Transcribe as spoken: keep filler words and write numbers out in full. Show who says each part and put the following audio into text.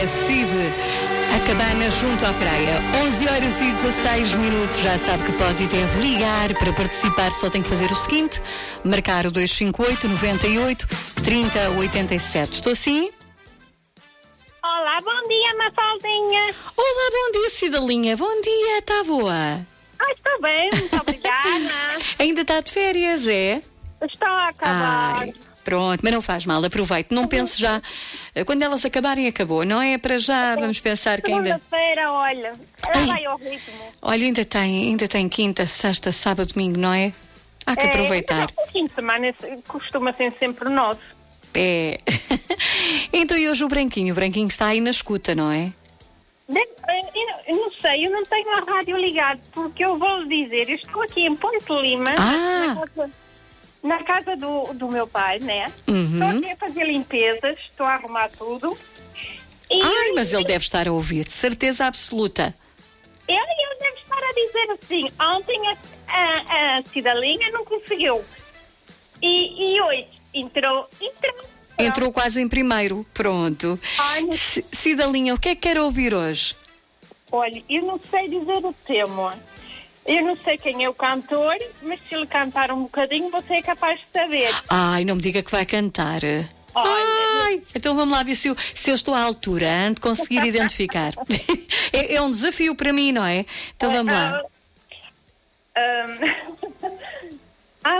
Speaker 1: Cid, a cabana junto à praia. onze horas e dezasseis minutos. Já sabe que pode e deve ligar para participar. Só tem que fazer o seguinte: marcar o dois cinco oito, noventa e oito, trinta, oitenta e sete. Estou sim?
Speaker 2: Olá, bom dia, Mafaldinha.
Speaker 1: Olá, bom dia, Cidalinha. Bom dia, está boa?
Speaker 2: Ah, estou bem, muito obrigada.
Speaker 1: Ainda está de férias, é?
Speaker 2: Estou a acabar.
Speaker 1: Ai, pronto, mas não faz mal, aproveite. Não pense já. Quando elas acabarem, acabou. Não é para já, vamos pensar que ainda...
Speaker 2: Segunda-feira, olha, ela vai ao ritmo.
Speaker 1: Olha, ainda tem, ainda tem quinta, sexta, sábado, domingo, não é? Há que
Speaker 2: É,
Speaker 1: aproveitar.
Speaker 2: mas o fim de semana costuma ser sempre nosso.
Speaker 1: É. Então e hoje o Branquinho? O Branquinho está aí na escuta, não é?
Speaker 2: Deve- Eu não- eu não sei, eu não tenho a rádio ligada, porque eu vou lhe dizer, eu estou aqui em Ponte Lima,
Speaker 1: Ah.
Speaker 2: na casa, na casa do, do meu pai, né?
Speaker 1: Uhum.
Speaker 2: Estou aqui a fazer limpezas, estou a arrumar tudo. E
Speaker 1: Ai, mas ele deve estar a ouvir, de certeza absoluta.
Speaker 2: Ele, ele deve estar a dizer assim, ontem a, a, a Cidalinha não conseguiu. E, e hoje entrou, entrou.
Speaker 1: Entrou quase em primeiro. Pronto.
Speaker 2: Ai, mas-
Speaker 1: C- Cidalinha, o que é que quer ouvir hoje?
Speaker 2: Olha, eu não sei dizer o tema. Eu não sei quem é o cantor, mas se ele cantar um bocadinho, você é capaz de saber.
Speaker 1: Ai, não me diga que vai cantar.
Speaker 2: Olha,
Speaker 1: Ai, então vamos lá ver se eu, se eu estou à altura, hein, de conseguir identificar. é, é um desafio para mim, não é? Então vamos lá.
Speaker 2: Ah, ah,